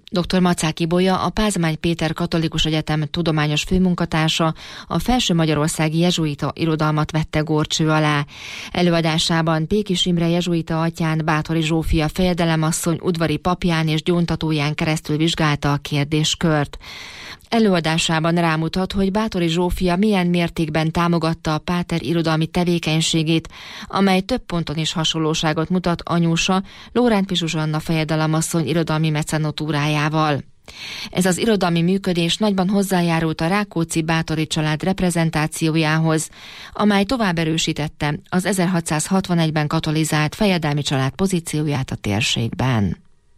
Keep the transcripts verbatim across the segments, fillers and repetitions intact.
dr. Macák Ibolya, a Pázmány Péter Katolikus Egyetem tudományos főmunkatársa, a felső-magyarországi jezsuita irodalmat vette górcső alá. Előadásában Pékis Imre jezsuita atyán, Báthori Zsófia fejedelemasszony udvari papján és gyóntatóján keresztül vizsgálta a kérdéskört. Előadásában rámutat, hogy Báthori Zsófia milyen mértékben támogatta a páter irodalmi tevékenységét, amely több ponton is hasonlóságot mutat anyósa, Lórántpi Zsuzsanna fejedelemasszony irodalmi mecenatúrájával. Ez az irodalmi működés nagyban hozzájárult a Rákóczi-Báthori család reprezentációjához, amely tovább erősítette az ezerhatszázhatvanegyben katolizált fejedelmi család pozícióját a térségben.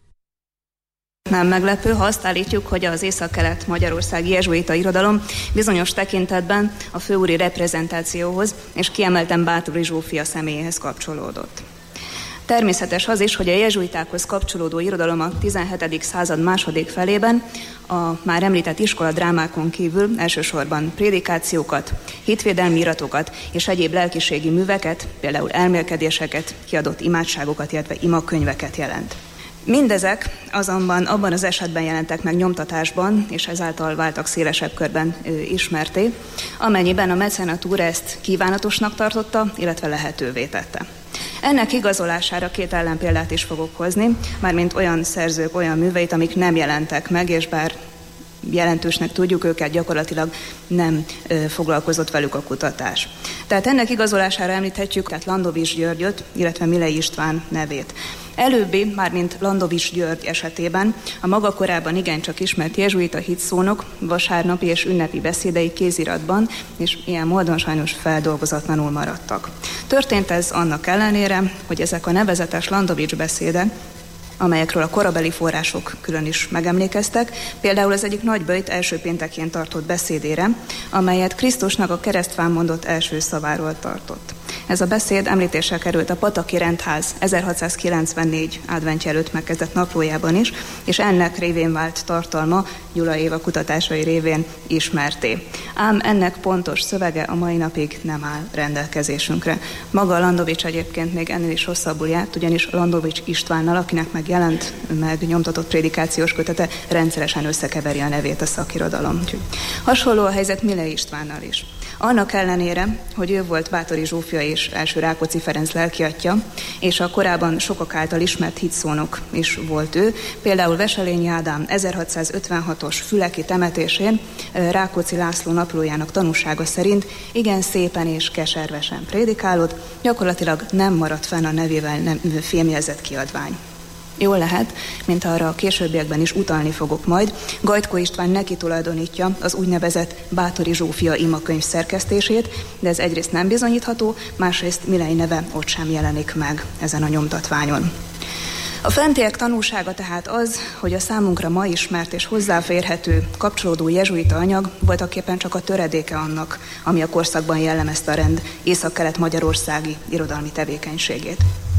Nem meglepő, ha azt állítjuk, hogy az észak-kelet-magyarországi jezsuita irodalom bizonyos tekintetben a főúri reprezentációhoz és kiemelten Báthori Zsófia személyéhez kapcsolódott. Természetes az is, hogy a jezsuitákhoz kapcsolódó irodalom a tizenhetedik század második felében a már említett iskoladrámákon kívül elsősorban prédikációkat, hitvédelmi iratokat és egyéb lelkiségi műveket, például elmélkedéseket, kiadott imádságokat, illetve imakönyveket jelent. Mindezek azonban abban az esetben jelentek meg nyomtatásban, és ezáltal váltak szélesebb körben ö, ismerté, amennyiben a mecenatúra ezt kívánatosnak tartotta, illetve lehetővé tette. Ennek igazolására két ellenpéldát is fogok hozni, mármint olyan szerzők, olyan műveit, amik nem jelentek meg, és bár jelentősnek tudjuk őket, gyakorlatilag nem ö, foglalkozott velük a kutatás. Tehát ennek igazolására említhetjük tehát Landovics Györgyöt, illetve Milei István nevét. Előbbi, mármint Landovics György esetében a maga korában igencsak ismert jezsuita hitszónok vasárnapi és ünnepi beszédei kéziratban, és ilyen módon sajnos feldolgozatlanul maradtak. Történt ez annak ellenére, hogy ezek a nevezetes Landovics beszédek, amelyekről a korabeli források külön is megemlékeztek, például az egyik nagyböjt első péntekén tartott beszédére, amelyet Krisztusnak a keresztfán mondott első szaváról tartott. Ez a beszéd említésre került a Pataki Rendház ezerhatszázkilencvennégy adventje előtt megkezdett naplójában is, és ennek révén vált tartalma Gyula Éva kutatásai révén ismerté. Ám ennek pontos szövege a mai napig nem áll rendelkezésünkre. Maga Landovics egyébként még ennél is rosszabbul járt, ugyanis Landovics Istvánnal, akinek meg jelent meg nyomtatott prédikációs kötete, rendszeresen összekeveri a nevét a szakirodalom. Hasonló a helyzet Milei Istvánnal is. Annak ellenére, hogy ő volt Báthori Zsófia és első Rákóczi Ferenc lelkiatya, és a korábban sokak által ismert hitszónok is volt ő, például Veselényi Ádám ezerhatszázötvenhatos füleki temetésén Rákóczi László naplójának tanúsága szerint igen szépen és keservesen prédikálott, gyakorlatilag nem maradt fenn a nevével nem fémjelzett kiadvány. Jól lehet, mint arra a későbbiekben is utalni fogok majd, Gajtkó István neki tulajdonítja az úgynevezett Báthori Zsófia imakönyv szerkesztését, de ez egyrészt nem bizonyítható, másrészt Milei neve ott sem jelenik meg ezen a nyomtatványon. A fentiek tanúsága tehát az, hogy a számunkra ma ismert és hozzáférhető kapcsolódó jezsuita anyag voltaképpen csak a töredéke annak, ami a korszakban jellemezte a rend észak-kelet-magyarországi irodalmi tevékenységét.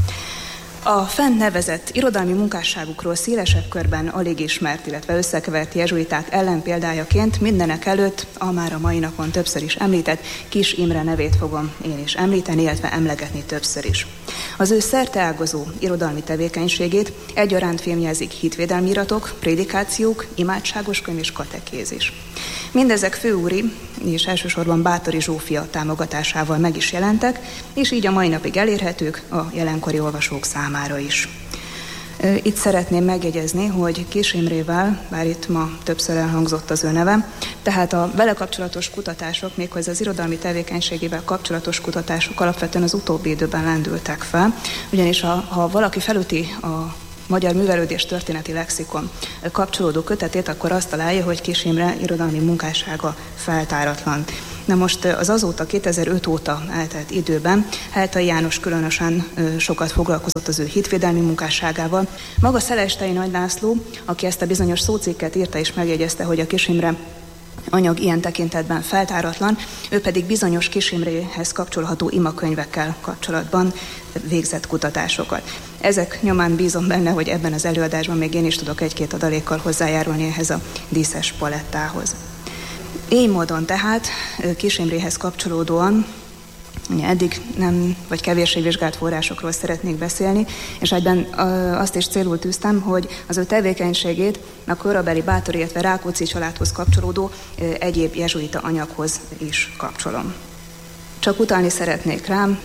A fent nevezett irodalmi munkásságukról szélesebb körben alig ismert, illetve összekevert jezsuiták ellenpéldájaként mindenek előtt a már a mai napon többször is említett Kis Imre nevét fogom én is említeni, illetve emlegetni többször is. Az ő szerteágazó irodalmi tevékenységét egyaránt fémjelzik hitvédelmi iratok, prédikációk, imádságos könyv és katekézis. Mindezek főúri és elsősorban Báthori Zsófia támogatásával meg is jelentek, és így a mai napig elérhetők a jelenkori olvasók számára is. Itt szeretném megjegyezni, hogy Kis Imrével, bár itt ma többször elhangzott az ő neve, tehát a vele kapcsolatos kutatások, méghozzá az irodalmi tevékenységével kapcsolatos kutatások alapvetően az utóbbi időben lendültek fel, ugyanis ha, ha valaki felüti a Magyar Művelődés Történeti Lexikon kapcsolódó kötetét, akkor azt találja, hogy Kis Imre irodalmi munkássága feltáratlan. Na most az azóta kétezer-öt óta eltelt időben Heltai János különösen sokat foglalkozott az ő hitvédelmi munkásságával. Maga Szelestei Nagy László, aki ezt a bizonyos szócikket írta és megjegyezte, hogy a Kis Imre anyag ilyen tekintetben feltáratlan, ő pedig bizonyos Kis Imréhez kapcsolható imakönyvekkel kapcsolatban végzett kutatásokat. Ezek nyomán bízom benne, hogy ebben az előadásban még én is tudok egy-két adalékkal hozzájárulni ehhez a díszes palettához. Így módon tehát Kis Imréhez kapcsolódóan eddig nem, vagy kevéssé vizsgált forrásokról szeretnék beszélni, és egyben azt is célul tűztem, hogy az ő tevékenységét a korabeli Báthori, illetve Rákóczi családhoz kapcsolódó egyéb jezsuita anyaghoz is kapcsolom. Csak utalni szeretnék rám,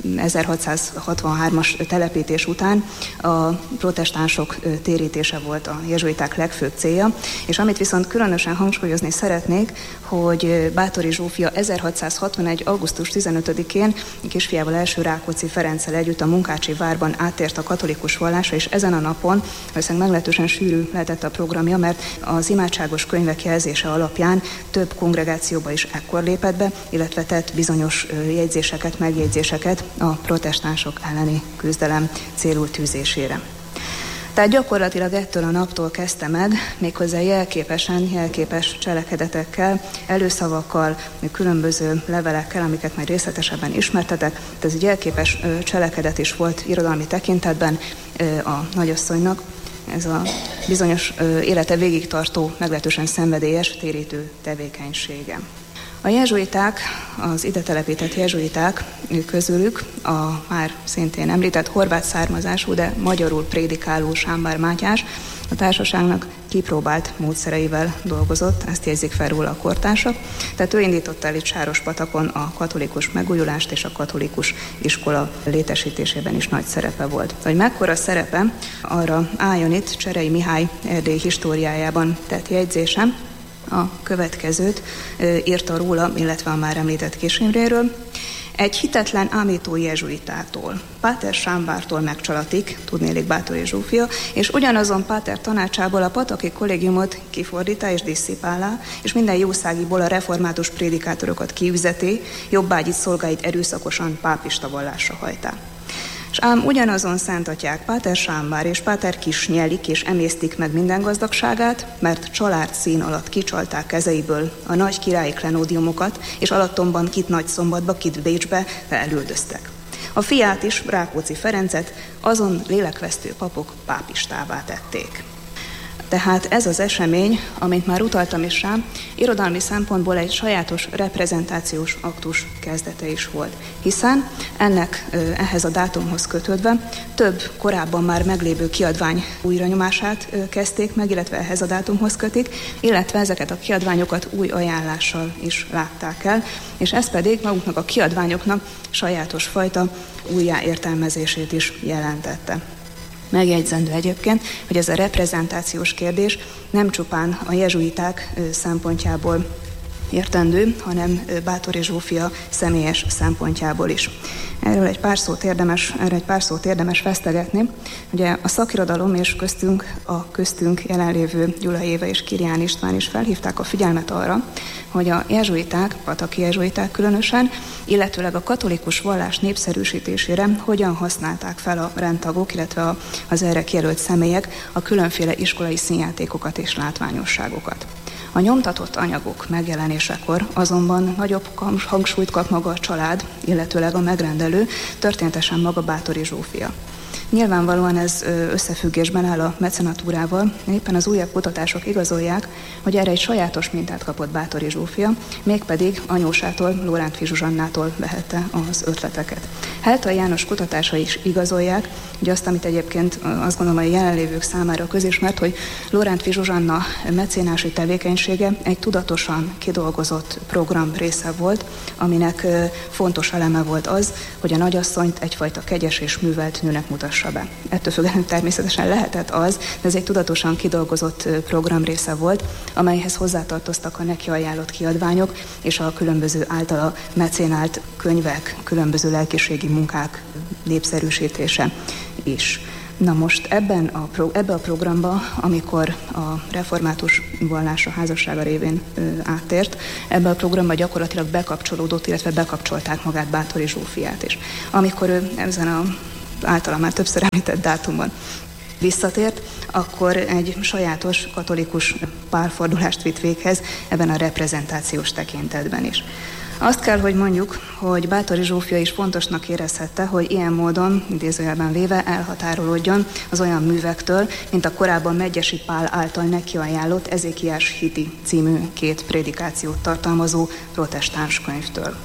ezerhatszázhatvanhármas telepítés után a protestánsok térítése volt a jezsuiták legfőbb célja, és amit viszont különösen hangsúlyozni szeretnék, hogy Báthori Zsófia ezerhatszázhatvanegy. augusztus tizenötödikén kisfiával, első Rákóczi Ferenccel együtt a Munkácsi várban áttért a katolikus vallásra, és ezen a napon valószínűleg meglehetősen sűrű lehetett a programja, mert az imádságos könyvek jelzése alapján több kongregációba is ekkor lépett be, illetve tett bizonyos jegyzéseket, megjegyzéseket a protestánsok elleni küzdelem célul tűzésére. Tehát gyakorlatilag ettől a naptól kezdte meg, méghozzá jelképesen, jelképes cselekedetekkel, előszavakkal, különböző levelekkel, amiket majd részletesebben ismertetek. Tehát ez egy jelképes cselekedet is volt irodalmi tekintetben a nagyasszonynak. Ez a bizonyos élete végig tartó, meglehetősen szenvedélyes, térítő tevékenysége. A jezsuiták, az ide telepített jezsuiták közülük a már szintén említett horvát származású, de magyarul prédikáló Sámbár Mátyás a társaságnak kipróbált módszereivel dolgozott, ezt jegyzik fel róla a kortársak. Tehát ő indította el itt Sárospatakon a katolikus megújulást, és a katolikus iskola létesítésében is nagy szerepe volt. Hogy mekkora szerepe, arra álljon itt Cserei Mihály Erdély históriájában tett jegyzésem. A következőt írta róla, illetve a már említett Kis Imréről. Egy hitetlen ámító jezsuitától, Páter Sámbártól megcsalatik, tudnélik Báthori Zsófia, és ugyanazon Páter tanácsából a pataki kollégiumot kifordítá és disszipálá, és minden jószágiból a református prédikátorokat kiüzeti, jobbágyit szolgáit erőszakosan pápista vallásra hajtá. És ám ugyanazon szentatyák Páter Sámbár és Páter Kis nyelik és emésztik meg minden gazdagságát, mert család szín alatt kicsalták kezeiből a nagy királyi klenódiumokat, és alattomban kit Nagyszombatba, kit Bécsbe elüldöztek. A fiát is, Rákóczi Ferencet, azon lélekvesztő papok pápistává tették. Tehát ez az esemény, amint már utaltam is rá, irodalmi szempontból egy sajátos reprezentációs aktus kezdete is volt, hiszen ennek ehhez a dátumhoz kötődve több korábban már meglévő kiadvány újranyomását kezdték meg, illetve ehhez a dátumhoz kötik, illetve ezeket a kiadványokat új ajánlással is látták el, és ez pedig maguknak a kiadványoknak sajátos fajta újjáértelmezését is jelentette. Megjegyzendő egyébként, hogy ez a reprezentációs kérdés nem csupán a jezsuiták szempontjából értendő, hanem Báthori Zsófia személyes szempontjából is. Erről egy pár szót érdemes, erre egy pár szót érdemes vesztegetni. Ugye a szakirodalom és köztünk a köztünk jelenlévő Gyula Éva és Kirián István is felhívták a figyelmet arra, hogy a jezsuiták, pataki jezsuiták különösen, illetőleg a katolikus vallás népszerűsítésére hogyan használták fel a rendtagok, illetve az erre kijelölt személyek a különféle iskolai színjátékokat és látványosságokat. A nyomtatott anyagok megjelenésekor azonban nagyobb hangsúlyt kap maga a család, illetőleg a megrendelő, történetesen maga Báthori Zsófia. Nyilvánvalóan ez összefüggésben áll a mecenatúrával, éppen az újabb kutatások igazolják, hogy erre egy sajátos mintát kapott Báthori Zsófia, mégpedig anyósától, Lórántffy Zsuzsannától vehette az ötleteket. Heltai János kutatásai is igazolják, hogy azt, amit egyébként azt gondolom, hogy jelenlévők számára közismert, hogy Lórántffy Zsuzsanna mecénási tevékenysége egy tudatosan kidolgozott program része volt, aminek fontos eleme volt az, hogy a nagyasszonyt egyfajta kegyes és művelt nőnek mutassa be. Ettől függetlenül természetesen lehetett az, de ez egy tudatosan kidolgozott program része volt, amelyhez hozzátartoztak a neki ajánlott kiadványok és a különböző általa mecénált könyvek, különböző lelkiségi munkák népszerűsítése is. Na most ebben a, pro, ebbe a programba, amikor a református vallás a házassága révén ö, áttért, ebbe a programba gyakorlatilag bekapcsolódott, illetve bekapcsolták magát Báthori Zsófiát is. Amikor ő ezen a általán már többször említett dátumban visszatért, akkor egy sajátos katolikus párfordulást vitt véghez ebben a reprezentációs tekintetben is. Azt kell, hogy mondjuk, hogy Báthori Zsófia is fontosnak érezhette, hogy ilyen módon, idézőjelben véve, elhatárolódjon az olyan művektől, mint a korábban Medgyessy Pál által neki ajánlott Ezékiás hiti című két prédikációt tartalmazó protestáns könyvtől.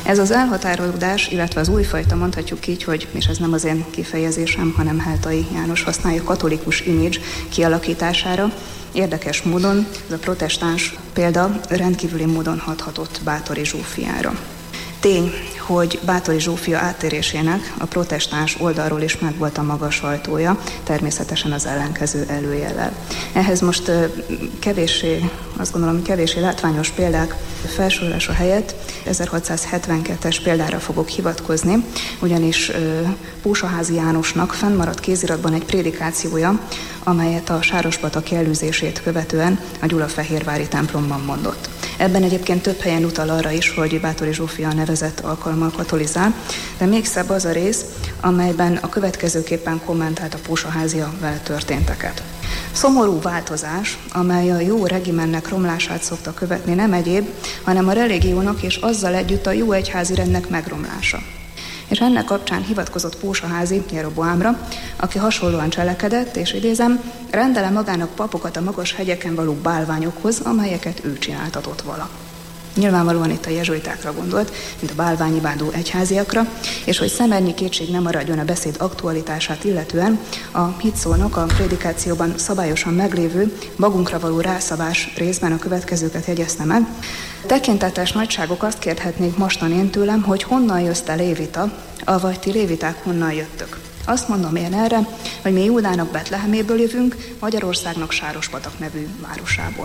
Ez az elhatárolódás, illetve az újfajta, mondhatjuk így, hogy, és ez nem az én kifejezésem, hanem Heltai János használja, katolikus image kialakítására, érdekes módon ez a protestáns példa rendkívüli módon hathatott Báthory Zsófiára. Tény, hogy Báthory Zsófia áttérésének a protestáns oldalról is megvolt a magas sajtója, természetesen az ellenkező előjellel. Ehhez most kevéssé, azt gondolom, kevéssé látványos példák felsorolása helyett ezerhatszázhetvenkettes példára fogok hivatkozni, ugyanis Pósaházi Jánosnak fennmaradt kéziratban egy prédikációja, amelyet a Sárospatak elűzését követően a Gyulafehérvári templomban mondott. Ebben egyébként több helyen utal arra is, hogy Báthory Zsófia nevezett alkalommal katolizál, de még szebb az a rész, amelyben a következőképpen kommentált a Pósaházia vele történteket. Szomorú változás, amely a jó regimennek romlását szokta követni, nem egyéb, hanem a religiónak és azzal együtt a jó egyházi rendnek megromlása. És ennek kapcsán hivatkozott Pósaházi Jeroboámra, aki hasonlóan cselekedett, és idézem, rendele magának papokat a magas hegyeken való bálványokhoz, amelyeket ő csináltatott vala. Nyilvánvalóan itt a jezsuitákra gondolt, mint a bálványimádó egyháziakra, és hogy szemernyi kétség nem maradjon a beszéd aktualitását illetően, a hitszónok a prédikációban szabályosan meglévő magunkra való rászabás részben a következőket jegyezte meg. Tekintetes nagyságok, azt kérhetnék mostan én tőlem, hogy honnan jössz te lévita, avagy ti léviták honnan jöttök. Azt mondom én erre, hogy mi Júdának Betleheméből jövünk, Magyarországnak Sárospatak nevű városából.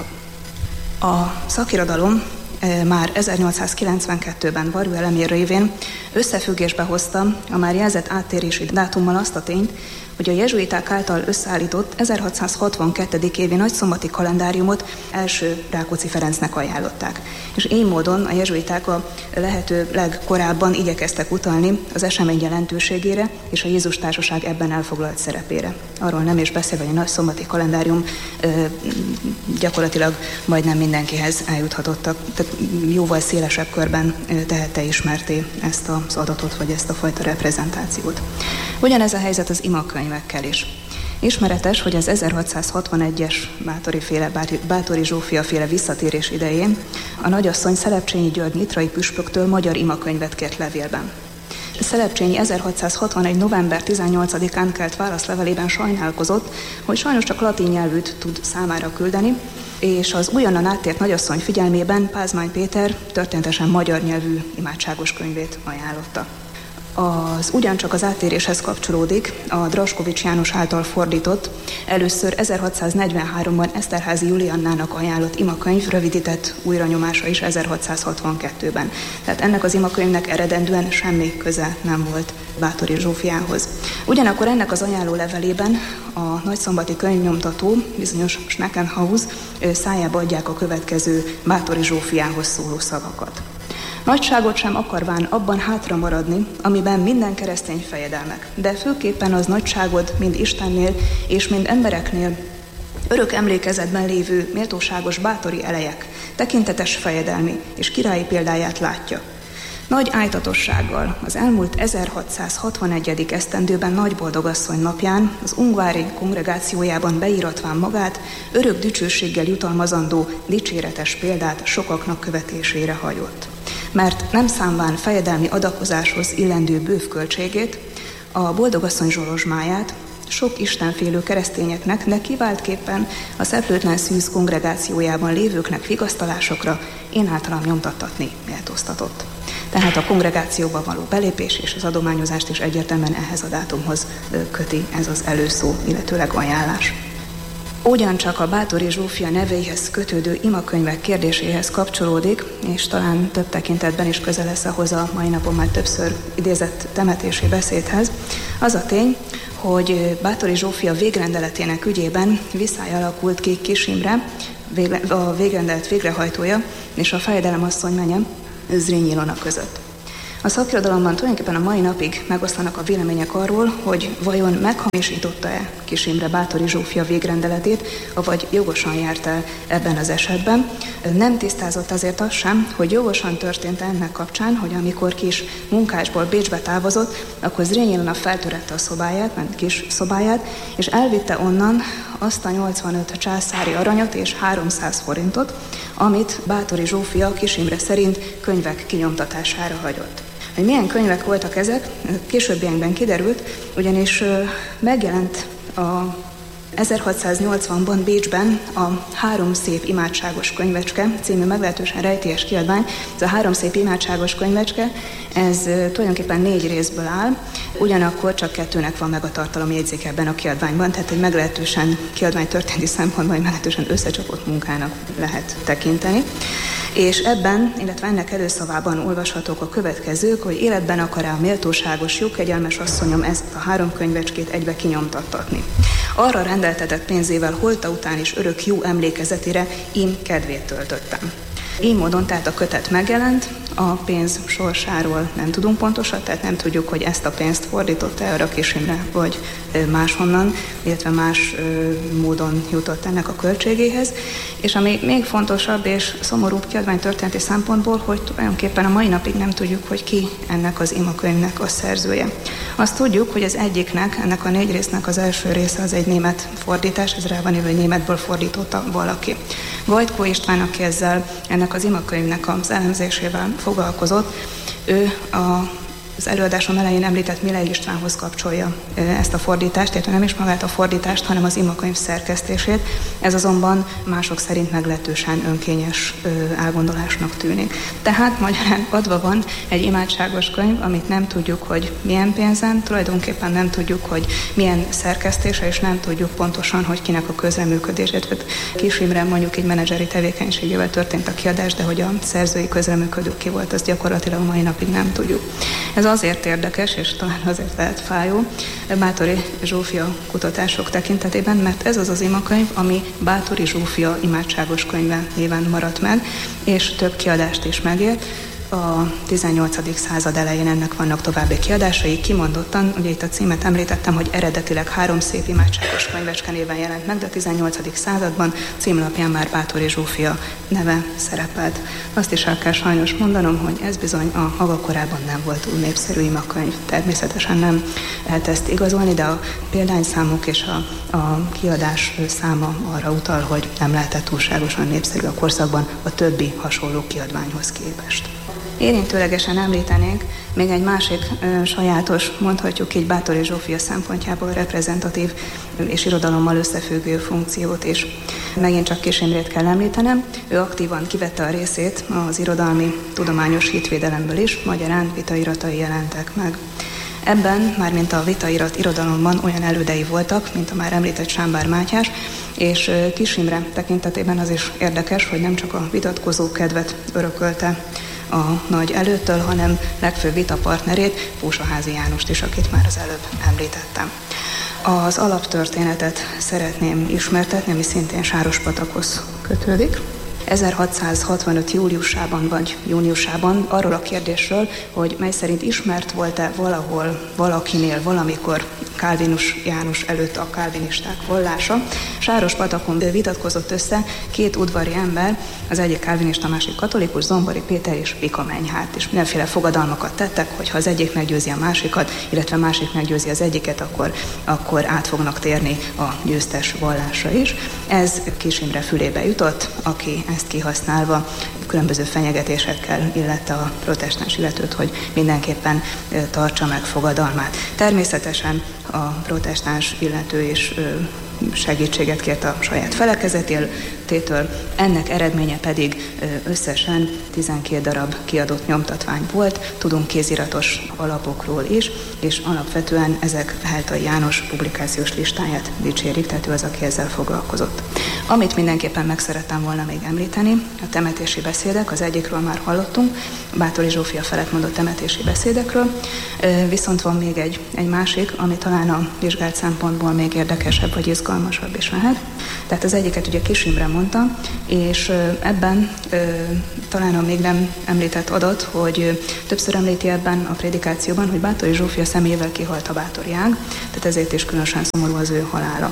A szakirodalom már ezernyolcszázkilencvenkettőben Varjú Elemér révén összefüggésbe hozta a már jelzett áttérési dátummal azt a tényt, hogy a jezsuiták által összeállított ezerhatszázhatvankettő évi nagyszombati kalendáriumot első Rákóczi Ferencnek ajánlották. És így módon a jezsuiták a lehető legkorábban igyekeztek utalni az esemény jelentőségére és a Jézus Társaság ebben elfoglalt szerepére. Arról nem is beszélve, hogy a nagyszombati kalendárium ö, gyakorlatilag majdnem mindenkihez eljuthatottak. Tehát jóval szélesebb körben tehette ismerté ezt az adatot, vagy ezt a fajta reprezentációt. Ugyanez a helyzet az imakönyvekkel is. Ismeretes, hogy az ezerhatszázhatvanegyes Báthory féle, Báthory Zsófia féle visszatérés idején a nagyasszony Szelepcsényi György nyitrai püspöktől magyar imakönyvet kért levélben. Szelepcsényi ezerhatszázhatvanegy november tizennyolcadikán kelt válaszlevelében sajnálkozott, hogy sajnos csak latin nyelvűt tud számára küldeni, és az újonnan áttért nagyasszony figyelmében Pázmány Péter történetesen magyar nyelvű imádságos könyvét ajánlotta. Az ugyancsak az áttéréshez kapcsolódik a Draskovics János által fordított, először ezerhatszáznegyvenháromban Eszterházy Juliannának ajánlott imakönyv rövidített újranyomása is ezerhatszázhatvankettőben. Tehát ennek az imakönyvnek eredendően semmi köze nem volt Báthory Zsófiához. Ugyanakkor ennek az ajánló levelében a nagyszombati könyvnyomtató, bizonyos Schneckenhaus szájába adják a következő Báthory Zsófiához szóló szavakat. Nagyságot sem akarván abban hátra maradni, amiben minden keresztény fejedelmek, de főképpen az nagyságod mind Istennél és mind embereknél örök emlékezetben lévő méltóságos bátori elejek, tekintetes fejedelmi és királyi példáját látja. Nagy ájtatossággal az elmúlt ezerhatszázhatvanegyedik esztendőben Nagyboldogasszony napján az Ungvári kongregációjában beíratván magát örök dicsőséggel jutalmazandó dicséretes példát sokaknak követésére hajott. Mert nem számván fejedelmi adakozáshoz illendő bőv költségét, a Boldogasszony zsolozsmáját sok istenfélő keresztényeknek, de kiváltképpen a Szeplőtlen Szűz kongregációjában lévőknek vigasztalásokra én általam nyomtattatni méltóztatott. Tehát a kongregációba való belépés és az adományozást is egyértelműen ehhez a dátumhoz köti ez az előszó, illetőleg ajánlás. Ugyancsak a Báthory Zsófia nevéhez kötődő imakönyvek kérdéséhez kapcsolódik, és talán több tekintetben is közel lesz ahhoz a mai napon már többször idézett temetési beszédhez, az a tény, hogy Báthory Zsófia végrendeletének ügyében viszály alakult ki Kis Imre, a végrendelet végrehajtója, és a fejedelemasszony menye, Zrínyi Ilona között. A szakirodalomban tulajdonképpen a mai napig megoszlanak a vélemények arról, hogy vajon meghamisította-e Kis Imre Báthory Zsófia végrendeletét, vagy jogosan járt el ebben az esetben. Nem tisztázott azért az sem, hogy jogosan történt ennek kapcsán, hogy amikor Kis munkásból Bécsbe távozott, akkor Zrínyi Ilona feltörette a szobáját, ment Kis szobáját, és elvitte onnan azt a nyolcvanöt császári aranyat és háromszáz forintot, amit Báthori Zsófia Kis Imre szerint könyvek kinyomtatására hagyott. Hogy milyen könyvek voltak ezek, későbbiekben kiderült, ugyanis megjelent a ezerhatszáznyolcvanban Bécsben a Három szép imádságos könyvecske című meglehetősen rejtélyes kiadvány. Ez a Három szép imádságos könyvecske, ez tulajdonképpen négy részből áll, ugyanakkor csak kettőnek van meg a tartalomjegyzék ebben a kiadványban, tehát egy meglehetősen kiadványtörténeti szempontból egy meglehetősen összecsapott munkának lehet tekinteni. És ebben, illetve ennek előszavában olvashatók a következők, hogy életben akar-e a méltóságos, jókegyelmes asszonyom ezt a három könyvecskét egybe kinyomtattatni. Arra rendeltetett pénzével holta után is örök jó emlékezetére ím kedvét töltöttem. Így módon tehát a kötet megjelent, a pénz sorsáról nem tudunk pontosan, tehát nem tudjuk, hogy ezt a pénzt fordította arra Kis Imre, vagy máshonnan, illetve más módon jutott ennek a költségéhez. És ami még fontosabb és szomorúbb kiadványtörténeti szempontból, hogy tulajdonképpen a mai napig nem tudjuk, hogy ki ennek az imakönyvnek a szerzője. Azt tudjuk, hogy az egyiknek, ennek a négy résznek az első része az egy német fordítás, ez rá van írva, hogy németből fordította valaki. Vajtkó István, aki ezzel ennek az imakönyvnek az elemzésével foglalkozott, ő a az előadásom elején említett Milei Istvánhoz kapcsolja ezt a fordítást, illetve nem is magát a fordítást, hanem az imakönyv szerkesztését. Ez azonban mások szerint meglehetősen önkényes elgondolásnak tűnik. Tehát magyarán adva van egy imádságos könyv, amit nem tudjuk, hogy milyen pénzen, tulajdonképpen nem tudjuk, hogy milyen szerkesztése, és nem tudjuk pontosan, hogy kinek a közreműködését. Kis Imre mondjuk egy menedzseri tevékenységével történt a kiadás, de hogy a szerzői közreműködő ki volt, azt gyakorlatilag mai napig nem tudjuk. Ez azért érdekes, és talán azért lehet fájó Báthori Zsófia kutatások tekintetében, mert ez az az imakönyv, ami Báthori Zsófia imádságos könyve néven maradt meg, és több kiadást is megélt. A tizennyolcadik század elején ennek vannak további kiadásai, kimondottan, ugye itt a címet említettem, hogy eredetileg Három szép imádságos könyvecske néven jelent meg, de a tizennyolcadik században címlapján már Báthori Zsófia neve szerepelt. Azt is el kell sajnos mondanom, hogy ez bizony a maga korában nem volt túl népszerű imakönyv. Természetesen nem lehet ezt igazolni, de a példányszámok és a, a kiadás száma arra utal, hogy nem lehetett túlságosan népszerű a korszakban a többi hasonló kiadványhoz képest. Érintőlegesen említenénk még egy másik ö, sajátos, mondhatjuk így Báthori Zsófia szempontjából reprezentatív és irodalommal összefüggő funkciót is. Megint csak Kis Imrét kell említenem, ő aktívan kivette a részét az irodalmi tudományos hitvédelemből is, magyarán vitairatai jelentek meg. Ebben, mármint a vitairat irodalomban olyan elődei voltak, mint a már említett Sámbár Mátyás, és Kis Imre tekintetében az is érdekes, hogy nem csak a vitatkozó kedvet örökölte a nagy előttől, hanem legfőbb vitapartnerét, Pósaházi Jánost is, akit már az előbb említettem. Az alaptörténetet szeretném ismertetni, ami szintén Sárospatakhoz kötődik. ezerhatszázhatvanöt júliusában vagy júniusában arról a kérdésről, hogy mely szerint ismert volt-e valahol, valakinél, valamikor Kálvinus János előtt a kálvinisták vallása. Sárospatakon vitatkozott össze két udvari ember, az egyik kálvinista, másik katolikus, Zombori Péter és Pika Menyhárt, és mindenféle fogadalmakat tettek, hogy ha az egyik meggyőzi a másikat, illetve a másik meggyőzi az egyiket, akkor, akkor át fognak térni a győztes vallásra is. Ez Kis Imre fülébe jutott, aki ezt kihasználva különböző fenyegetésekkel illette a protestáns illetőt, hogy mindenképpen tartsa meg fogadalmát. Természetesen a protestáns illető is segítséget kért a saját felekezetétől, ennek eredménye pedig összesen tizenkét darab kiadott nyomtatvány volt, tudunk kéziratos alapokról is, és alapvetően ezek Heltai János publikációs listáját dicsérik, tehát ő az, aki ezzel foglalkozott. Amit mindenképpen meg szerettem volna még említeni, a temetési beszédek, az egyikről már hallottunk, Báthori Zsófia felett mondott temetési beszédekről, viszont van még egy, egy másik, ami talán a vizsgált szempontból még érdekesebb vagy izgalmasabb is lehet. Tehát az egyiket ugye Kis Imre mondta, és ebben talán a még nem említett adat, hogy többször említi ebben a prédikációban, hogy Báthori Zsófia személyével kihalt a bátori ág, tehát ezért is különösen szomorú az ő halála.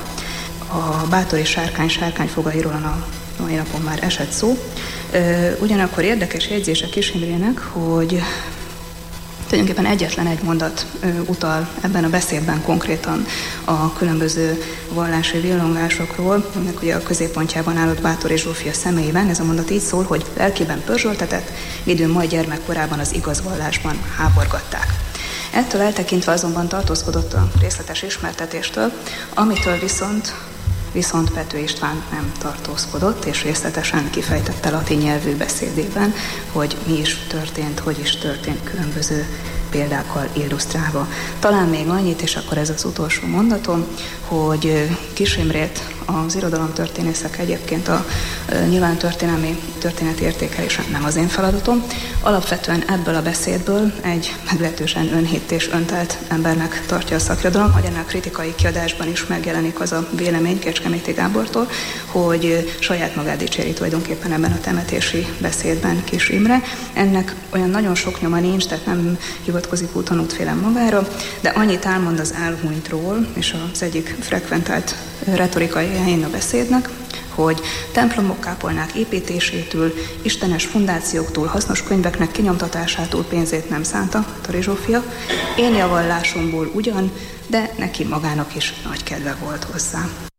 A bátori sárkány, sárkány fogairól a mai napon már esett szó. Ugyanakkor érdekes jegyzése Kis Imrének, hogy Tulajdonképpen egyetlen egy mondat ö, utal ebben a beszédben konkrétan a különböző vallási villongásokról, aminek ugye a középpontjában állott Báthori Zsófia személyében. Ez a mondat így szól, hogy lelkében pörzsöltetett, midőn majd gyermekkorában az igaz vallásban háborgatták. Ettől eltekintve azonban tartózkodott a részletes ismertetéstől, amitől viszont Viszont Pethő István nem tartózkodott, és részletesen kifejtette latin nyelvű beszédében, hogy mi is történt, hogy is történt, különböző példákkal illusztrálva. Talán még annyit, és akkor ez az utolsó mondatom, hogy Kis Imrét az irodalomtörténészek egyébként a nyilván történelmi történeti értékelése nem az én feladatom. Alapvetően ebből a beszédből egy meglehetősen önhitt és öntelt embernek tartja a szakirodalom, hogy ennek kritikai kiadásban is megjelenik az a vélemény Kecskeméti Gábortól, hogy saját magát dicséri tulajdonképpen ebben a temetési beszédben Kis Imre. Ennek olyan nagyon sok nyoma nincs, tehát nem hivatkozik úton útfélen magára, de annyit elmond az elhunytról, és az egyik frekventált retorikai helyén a beszédnek, hogy templomok, kápolnák építésétől, istenes fundációktól, hasznos könyveknek kinyomtatásától pénzét nem szánta Báthori Zsófia. Én javallásomból ugyan, de neki magának is nagy kedve volt hozzá.